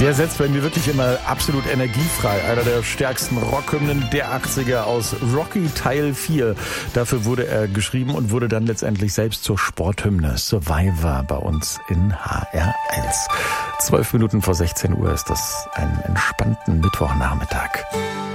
Der setzt bei mir wirklich immer absolut energiefrei. Einer der stärksten Rockhymnen der 80er aus Rocky Teil 4. Dafür wurde er geschrieben und wurde dann letztendlich selbst zur Sporthymne. Survivor bei uns in HR1. 12 Minuten vor 16 Uhr ist das ein entspannten Mittwochnachmittag.